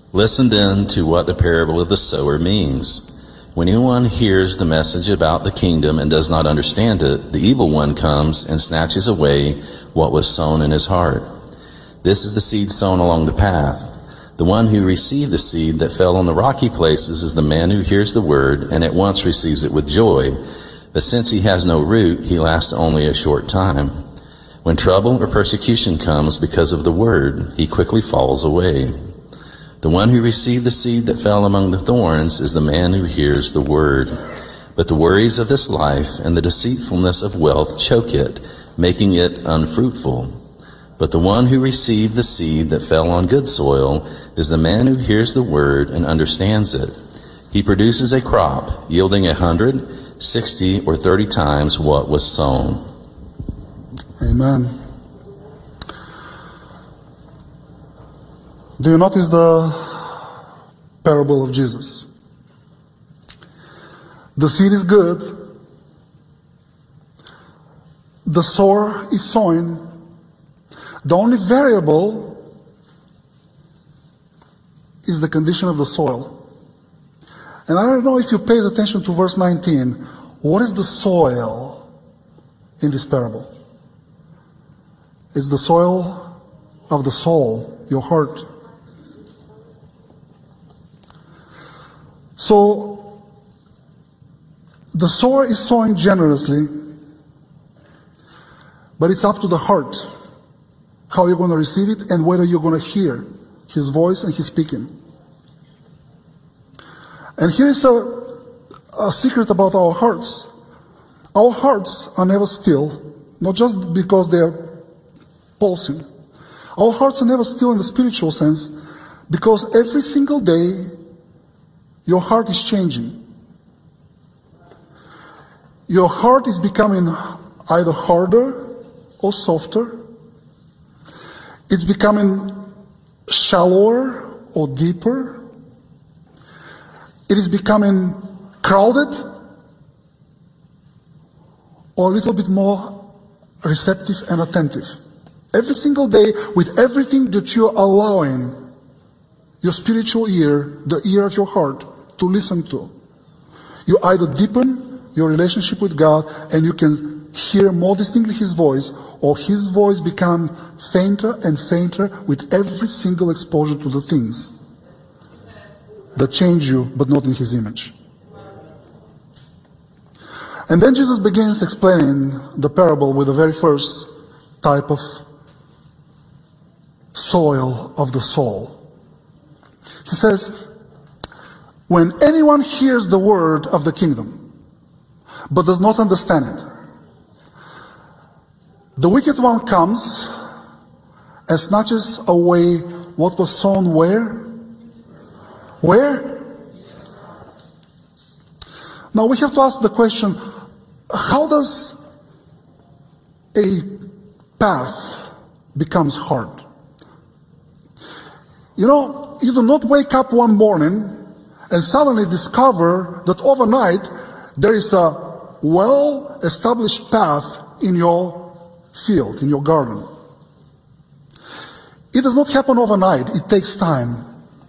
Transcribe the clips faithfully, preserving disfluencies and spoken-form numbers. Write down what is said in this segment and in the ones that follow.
Listen then to what the parable of the sower means. When anyone hears the message about the kingdom and does not understand it, the evil one comes and snatches away what was sown in his heart. This is the seed sown along the path. The one who received the seed that fell on the rocky places is the man who hears the word and at once receives it with joy. But since he has no root, he lasts only a short time. When trouble or persecution comes because of the word, he quickly falls away. The one who received the seed that fell among the thorns is the man who hears the word. But the worries of this life and the deceitfulness of wealth choke it, making it unfruitful. But the one who received the seed that fell on good soil is the man who hears the word and understands it. He produces a crop, yielding a hundred, sixty, or thirty times what was sown. Amen. Do you notice the parable of Jesus? The seed is good. The sower is sowing. The only variable is the condition of the soil. And I don't know if you paid attention to verse nineteen. What is the soil in this parable? It's the soil of the soul, your heart. So, the sower is sowing generously, but it's up to the heart how you're going to receive it and whether you're going to hear his voice and his speaking. And here is a, a secret about our hearts. Our hearts are never still, not just because they're pulsing. Our hearts are never still in the spiritual sense, because every single day your heart is changing. Your heart is becoming either harder or softer. It's becoming shallower or deeper. It is becoming crowded or a little bit more receptive and attentive. Every single day, with everything that you're allowing your spiritual ear, the ear of your heart, to listen to, you either deepen your relationship with God and you can hear more distinctly his voice, or his voice become fainter and fainter with every single exposure to the things that change you, but not in his image. And then Jesus begins explaining the parable with the very first type of soil of the soul. He says, when anyone hears the word of the kingdom, but does not understand it, the wicked one comes and snatches away what was sown where? Where? Now we have to ask the question, how does a path becomes hard? You know, you do not wake up one morning and suddenly discover that overnight there is a well-established path in your field, in your garden. It does not happen overnight. It takes time.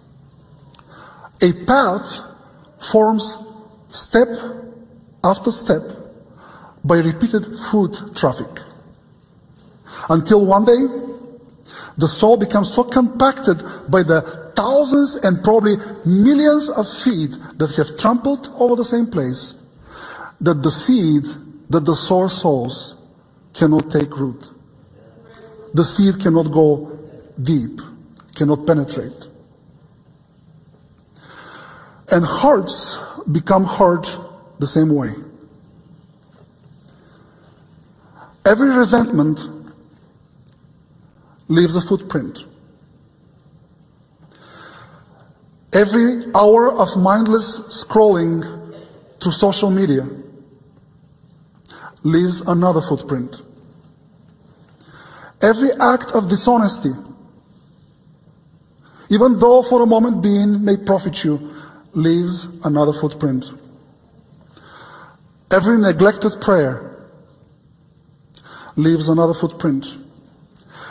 A path forms step after step by repeated foot traffic, until one day the soul becomes so compacted by the thousands and probably millions of feet that have trampled over the same place that the seed that the sower sows cannot take root. The seed cannot go deep, cannot penetrate. And hearts become hard the same way. Every resentment leaves a footprint. Every hour of mindless scrolling through social media leaves another footprint. Every act of dishonesty, even though for a moment being may profit you, leaves another footprint. Every neglected prayer leaves another footprint.